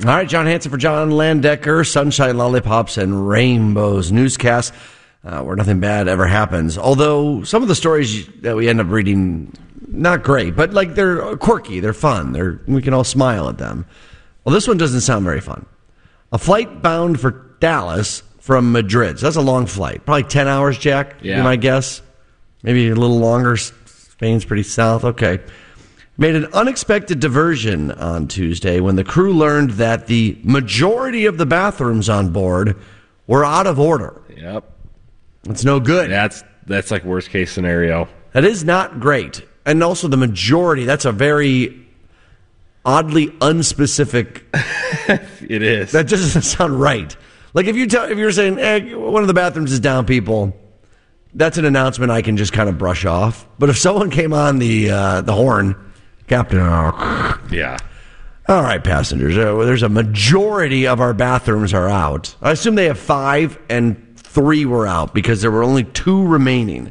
All right, John Hanson for John Landecker, Sunshine, Lollipops, and Rainbows newscast, where nothing bad ever happens. Although some of the stories that we end up reading, not great, but like they're quirky, they're fun, we can all smile at them. Well, this one doesn't sound very fun. A flight bound for Dallas from Madrid. So that's a long flight. Probably 10 hours, Jack, you might guess. Maybe a little longer. Spain's pretty south. Okay. Made an unexpected diversion on Tuesday when the crew learned that the majority of the bathrooms on board were out of order. Yep. It's no good. That's like worst case scenario. That is not great. And also the majority, that's a very oddly unspecific. It is. That just doesn't sound right. Like if you're saying, hey, one of the bathrooms is down, people, that's an announcement I can just kind of brush off. But if someone came on the horn, Captain, yeah. All right, passengers, there's a majority of our bathrooms are out. I assume they have 5 and 3 were out because there were only 2 remaining.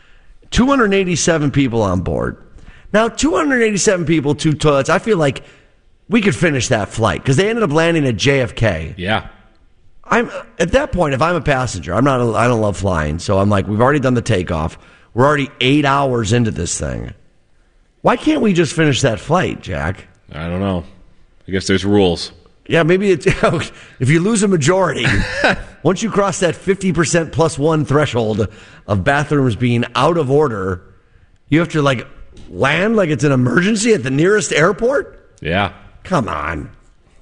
287 people on board. Now, 287 people, 2 toilets, I feel like we could finish that flight because they ended up landing at JFK. Yeah. I'm at that point, if I'm a passenger, I don't love flying, so I'm like, we've already done the takeoff. We're already 8 hours into this thing. Why can't we just finish that flight, Jack? I don't know. I guess there's rules. Yeah, maybe it's, if you lose a majority, once you cross that 50% plus 1 threshold of bathrooms being out of order, you have to like land like it's an emergency at the nearest airport? Yeah. Come on.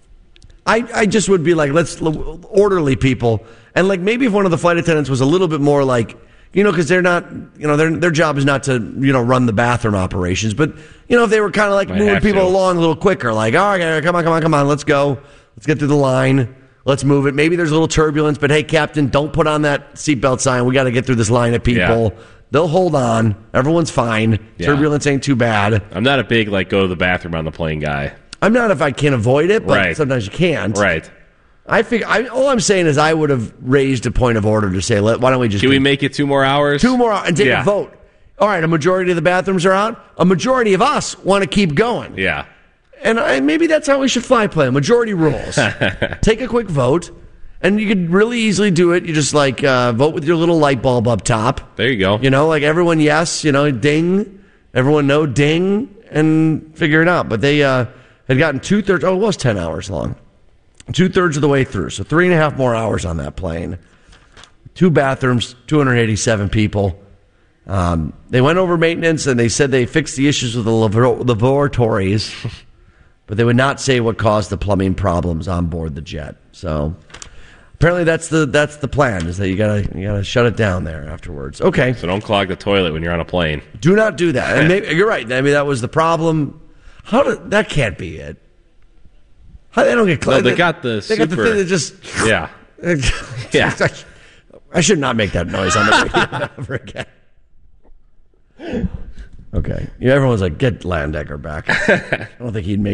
I just would be like, let's orderly people. And like maybe if one of the flight attendants was a little bit more like, because they're not, their job is not to, run the bathroom operations. But, if they were kind of like moving people along a little quicker, like, all right, come on, let's go. Let's get through the line. Let's move it. Maybe there's a little turbulence, but hey, Captain, don't put on that seatbelt sign. We got to get through this line of people. Yeah. They'll hold on. Everyone's fine. Yeah. Turbulence ain't too bad. I'm not a big, go to the bathroom on the plane guy. I'm not if I can avoid it, but sometimes you can't. Right. All I'm saying is I would have raised a point of order to say, why don't we just... Can we make it 2 more hours? 2 more hours and take a vote. All right, a majority of the bathrooms are out. A majority of us want to keep going. Yeah. And maybe that's how we should fly play. Majority rules. Take a quick vote, and you could really easily do it. You just vote with your little light bulb up top. There you go. Everyone yes, ding. Everyone no, ding, and figure it out. But they had gotten 2/3. Oh, it was 10 hours long. 2/3 of the way through, so 3.5 more hours on that plane. 2 bathrooms, 287 people. They went over maintenance, and they said they fixed the issues with the laboratories, but they would not say what caused the plumbing problems on board the jet. So apparently that's the plan, is that you gotta shut it down there afterwards. Okay. So don't clog the toilet when you're on a plane. Do not do that. And maybe, you're right. Maybe that was the problem. That can't be it. They don't get close. No, they got the thing that just... Yeah. Yeah. I should not make that noise on the radio ever again. Okay. Everyone's like, get Landecker back. I don't think he'd make